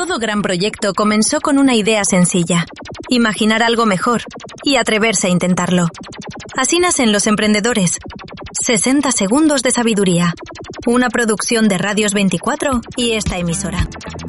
Todo gran proyecto comenzó con una idea sencilla: imaginar algo mejor y atreverse a intentarlo. Así nacen Los Emprendedores. 60 segundos de sabiduría. Una producción de Radios 24 y esta emisora.